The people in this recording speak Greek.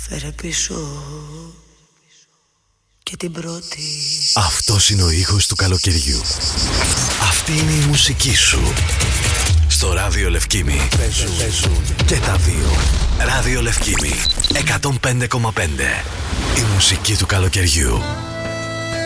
Φέρε πίσω και την πρώτη. Αυτός είναι ο ήχος του καλοκαιριού. Αυτή είναι η μουσική σου. Στο Ράδιο Λευκήμη παίζουν και τα δύο. Ράδιο Λευκήμη 105,5. Η μουσική του καλοκαιριού.